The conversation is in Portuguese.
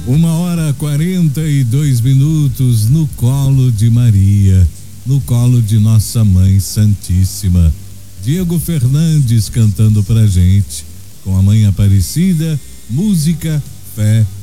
1h42 no colo de Maria, no colo de Nossa Mãe Santíssima. Diego Fernandes cantando pra gente, com a Mãe Aparecida, música, fé